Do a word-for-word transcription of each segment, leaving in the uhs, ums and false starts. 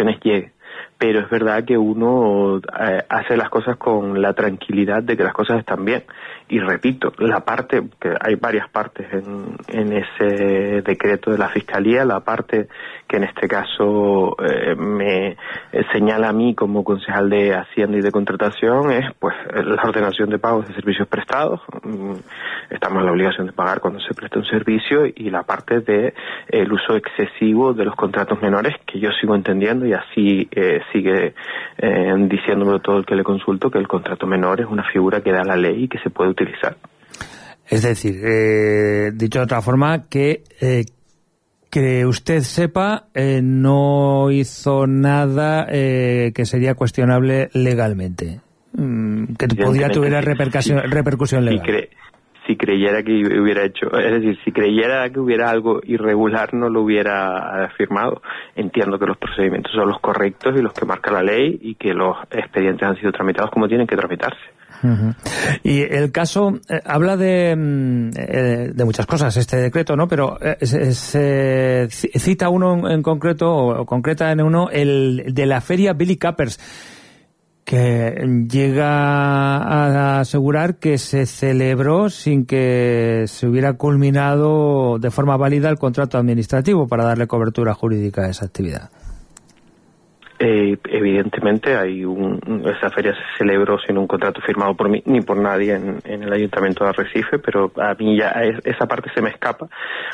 actuaciones llegue. Pero es verdad que uno eh, hace las cosas con la tranquilidad de que las cosas están bien. Y repito, la parte, que hay varias partes en, en ese decreto de la Fiscalía, la parte que en este caso eh, me señala a mí como concejal de Hacienda y de Contratación es pues la ordenación de pagos de servicios prestados. Estamos en la obligación de pagar cuando se presta un servicio, y la parte de el uso excesivo de los contratos menores, que yo sigo entendiendo y así eh, sigue eh, diciéndome todo el que le consulto, que el contrato menor es una figura que da la ley y que se puede utilizar. Es decir, eh, dicho de otra forma, que eh, que usted sepa, eh, no hizo nada eh, que sería cuestionable legalmente, mm, que podría tuviera repercusión, sí, repercusión legal. Si, cre si creyera que hubiera hecho, es decir, si creyera que hubiera algo irregular, no lo hubiera firmado. Entiendo que los procedimientos son los correctos y los que marca la ley, y que los expedientes han sido tramitados como tienen que tramitarse. Uh-huh. Y el caso eh, habla de eh, de muchas cosas este decreto, ¿no? Pero eh, se, se cita uno en, en concreto, o, o concreta en uno, el de la feria Billy Capers, que llega a asegurar que se celebró sin que se hubiera culminado de forma válida el contrato administrativo para darle cobertura jurídica a esa actividad. Eh, evidentemente hay un, esa feria se celebró sin un contrato firmado por mí ni por nadie en, en el Ayuntamiento de Arrecife, pero a mí ya es, esa parte se me escapa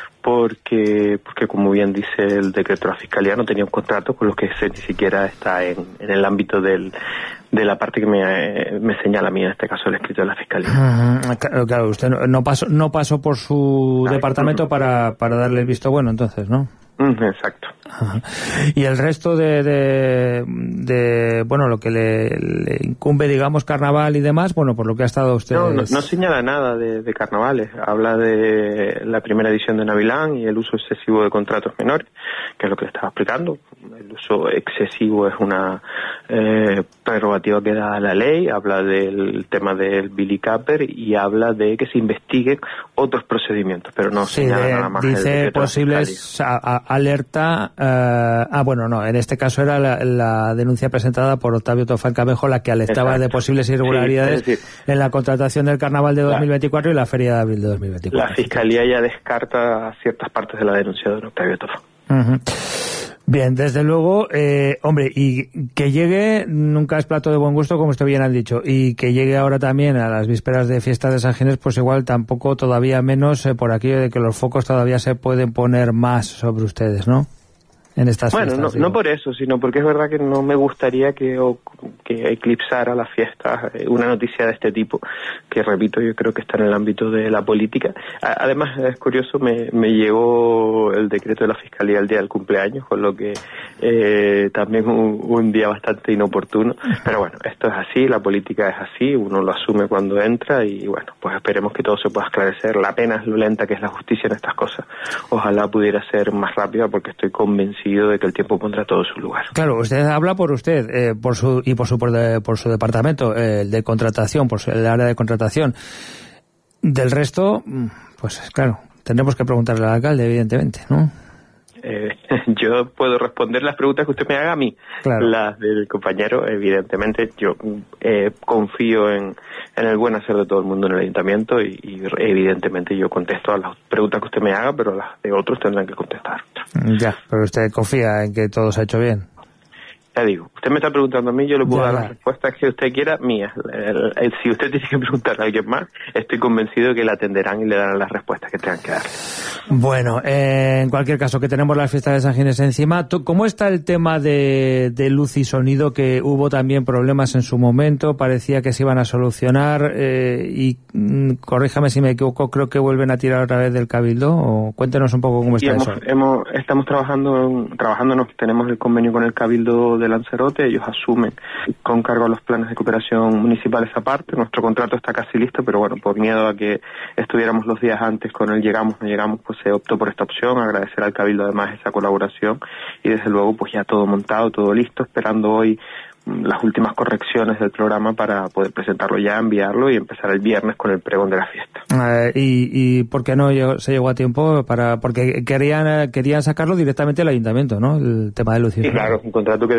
porque porque como bien dice el decreto de la Fiscalía, no tenía un contrato, con lo que se, ni siquiera está en, en el ámbito del, de la parte que me, me señala a mí, en este caso el escrito de la Fiscalía. Uh-huh. Claro, claro, usted no, no pasó no pasó por su Ay, departamento no, para, para darle el visto bueno, entonces, ¿no? Exacto. Ajá. Y el resto de, de, de bueno, lo que le, le incumbe, digamos, carnaval y demás, bueno, por lo que ha estado usted... No, no, no señala nada de, de carnavales. Habla de la primera edición de Navilán y el uso excesivo de contratos menores, que es lo que le estaba explicando. El uso excesivo es una eh, prerrogativa que da la ley. Habla del tema del Billy Capper y habla de que se investiguen otros procedimientos, pero no sí, señala de, nada más. Dice posibles a, a, alerta... Uh, ah, bueno, no, en este caso era la, la denuncia presentada por Octavio Tofán Camejo, la que alertaba Exacto. de posibles irregularidades sí, es decir, en la contratación del Carnaval de dos mil veinticuatro la, y la Feria de Abril de dos mil veinticuatro. La Fiscalía ya descarta ciertas partes de la denuncia de Octavio Tofán. Uh-huh. Bien, desde luego, eh, hombre, y que llegue nunca es plato de buen gusto, como usted bien ha dicho, y que llegue ahora también a las vísperas de fiestas de San Ginés, pues igual tampoco, todavía menos, eh, por aquello de que los focos todavía se pueden poner más sobre ustedes, ¿no? En estas bueno, fiestas, no, no por eso, sino porque es verdad que no me gustaría que, o, que eclipsara las fiestas una noticia de este tipo, que repito, yo creo que está en el ámbito de la política. Además, es curioso, me, me llegó el decreto de la Fiscalía el día del cumpleaños, con lo que eh, también un, un día bastante inoportuno, pero bueno, esto es así, la política es así, uno lo asume cuando entra y bueno, pues esperemos que todo se pueda esclarecer. La pena es lo lenta que es la justicia en estas cosas. Ojalá pudiera ser más rápida, porque estoy convencido de que el tiempo pondrá todo en su lugar. Claro, usted habla por usted eh, por su y por su por, de, por su departamento eh, de contratación, por su, el área de contratación. Del resto, pues claro, tendremos que preguntarle al alcalde, evidentemente, ¿no? Eh, yo puedo responder las preguntas que usted me haga a mí. Claro. Las del compañero, evidentemente, yo eh, confío en, en el buen hacer de todo el mundo en el ayuntamiento y, y evidentemente yo contesto a las preguntas que usted me haga, pero las de otros tendrán que contestar. Ya, pero usted confía en que todo se ha hecho bien. Ya digo, usted me está preguntando a mí, yo le puedo ya, dar ya. las respuestas que usted quiera, mías. El, el, si usted tiene que preguntar a alguien más, estoy convencido que le atenderán y le darán las respuestas que tengan que dar. Bueno, eh, en cualquier caso, que tenemos las fiestas de San Ginés encima, ¿cómo está el tema de, de luz y sonido? Que hubo también problemas en su momento, parecía que se iban a solucionar eh, y mm, corríjame si me equivoco, creo que vuelven a tirar otra vez del Cabildo, o cuéntenos un poco cómo está hemos, eso. Hemos, estamos trabajando, trabajándonos, tenemos el convenio con el Cabildo de Lanzarote, ellos asumen con cargo a los planes de cooperación municipal esa parte. Nuestro contrato está casi listo, pero bueno, por miedo a que estuviéramos los días antes con el llegamos, no llegamos, pues se optó por esta opción. Agradecer al Cabildo además esa colaboración y desde luego pues ya todo montado, todo listo, esperando hoy las últimas correcciones del programa para poder presentarlo ya, enviarlo y empezar el viernes con el pregón de la fiesta. Eh, y, ¿Y por qué no llegó, se llegó a tiempo? para Porque querían querían sacarlo directamente del ayuntamiento, ¿no? El tema de luz y sí, claro, un contrato que